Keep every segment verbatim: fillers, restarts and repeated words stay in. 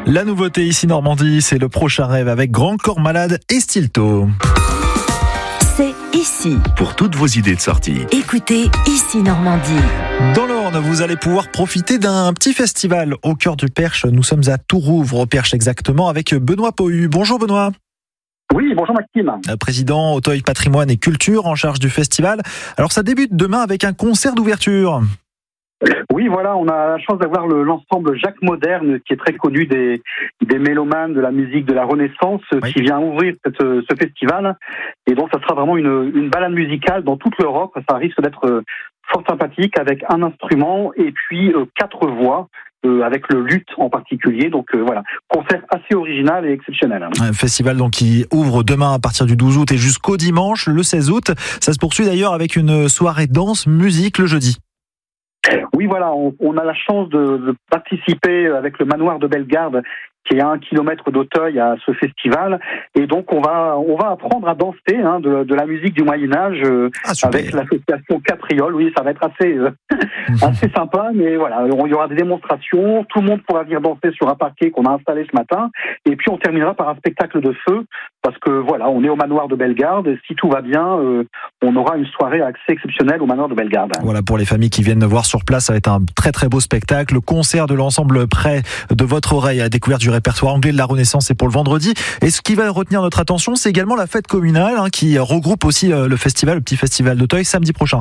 La nouveauté ici Normandie, c'est le prochain rêve avec Grand Corps Malade et Stilto. C'est ici. Pour toutes vos idées de sortie. Écoutez Ici Normandie. Dans l'Orne, vous allez pouvoir profiter d'un petit festival au cœur du Perche. Nous sommes à Tourouvre, au Perche exactement, avec Benoît Pohu. Bonjour Benoît. Oui, bonjour Maxime. Président Auteuil Patrimoine et Culture en charge du festival. Alors ça débute demain avec un concert d'ouverture. Oui, voilà, on a la chance d'avoir le, l'ensemble Jacques Moderne, qui est très connu des, des mélomanes de la musique de la Renaissance, oui. qui vient ouvrir cette, ce festival. Et donc, ça sera vraiment une, une balade musicale dans toute l'Europe. Ça risque d'être fort sympathique avec un instrument et puis euh, quatre voix. Euh, avec le luth en particulier, donc euh, voilà, concert assez original et exceptionnel. Un festival donc qui ouvre demain à partir du douze août et jusqu'au dimanche, le seize août. Ça se poursuit d'ailleurs avec une soirée danse, musique le jeudi. Oui, voilà, on, on a la chance de, de participer avec le manoir de Bellegarde, qui est à un kilomètre d'Auteuil, à ce festival. Et donc, on va, on va apprendre à danser hein, de, de la musique du Moyen-Âge euh, ah, avec l'association Capriole. Oui, ça va être assez, euh, assez sympa, mais voilà, il y aura des démonstrations. Tout le monde pourra venir danser sur un parquet qu'on a installé ce matin. Et puis, on terminera par un spectacle de feu, parce que voilà, on est au manoir de Bellegarde. Et si tout va bien, euh, on aura une soirée assez exceptionnelle au manoir de Bellegarde. Voilà, pour les familles qui viennent voir sur place, ça va être un très très beau spectacle. Le concert de l'ensemble près de votre oreille à la découverte du répertoire anglais de la Renaissance, c'est pour le vendredi. Et ce qui va retenir notre attention, c'est également la fête communale hein, qui regroupe aussi le festival, le petit festival d'Auteuil, samedi prochain.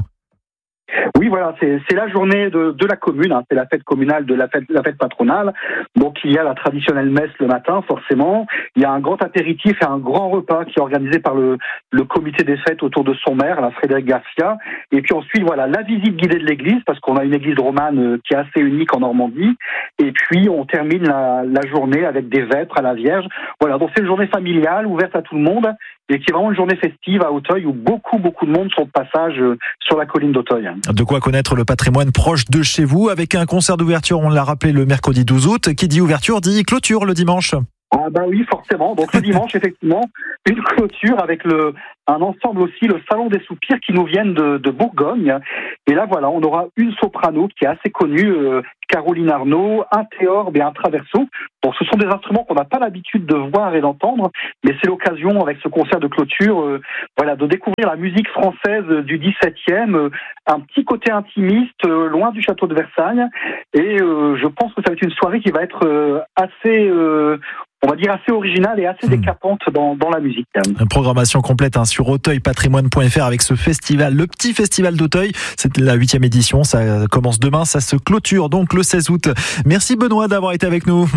Oui, voilà, c'est, c'est la journée de, de la commune, hein, c'est la fête communale de la fête, la fête patronale. Donc il y a la traditionnelle messe le matin, forcément. Il y a un grand apéritif et un grand repas qui est organisé par le, le comité des fêtes autour de son maire, la Frédéric Garcia. Et puis ensuite, voilà, la visite guidée de l'église, parce qu'on a une église romane qui est assez unique en Normandie. Et puis on termine la, la journée avec des vêpres à la Vierge. Voilà, donc c'est une journée familiale, ouverte à tout le monde, et qui est vraiment une journée festive à Auteuil où beaucoup, beaucoup de monde sont de passage sur la colline d'Auteuil. De quoi connaître le patrimoine proche de chez vous avec un concert d'ouverture, on l'a rappelé, le mercredi douze août. Qui dit ouverture dit clôture le dimanche. Ah bah oui, forcément. Donc le dimanche, effectivement, une clôture avec le un ensemble aussi, le Salon des Soupirs, qui nous viennent de, de Bourgogne. Et là, voilà, on aura une soprano qui est assez connue, euh, Caroline Arnaud, un théorbe et un traverso. Donc ce sont des instruments qu'on n'a pas l'habitude de voir et d'entendre, mais c'est l'occasion, avec ce concert de clôture, euh, voilà, de découvrir la musique française du dix-septième, euh, un petit côté intimiste, euh, loin du château de Versailles. Et euh, je pense que ça va être une soirée qui va être euh, assez... Euh, on va dire assez originale et assez décapante dans, dans la musique. Une programmation complète hein, sur auteuil patrimoine point f r avec ce festival, le petit festival d'Auteuil. C'est la huitième édition, ça commence demain, ça se clôture donc le seize août. Merci Benoît d'avoir été avec nous.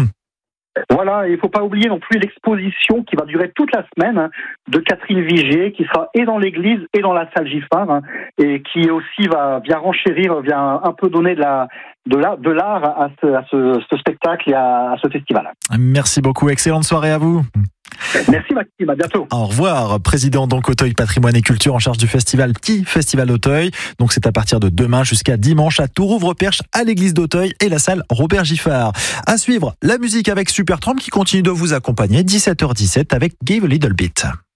Voilà, et il ne faut pas oublier non plus l'exposition qui va durer toute la semaine hein, de Catherine Vigier, qui sera et dans l'église et dans la salle Giffard, hein, et qui aussi va bien renchérir, vient un peu donner de la de la, de l'art à ce, à ce, ce spectacle et à, à ce festival. Merci beaucoup, excellente soirée à vous. Merci Maxime, à bientôt. Au revoir, président donc Auteuil Patrimoine et Culture en charge du festival Petit Festival d'Auteuil. Donc c'est à partir de demain jusqu'à dimanche à Tourouvre-Perche à l'église d'Auteuil et la salle Robert Giffard. À suivre, la musique avec Supertramp qui continue de vous accompagner dix-sept heures dix-sept avec Give a Little Bit.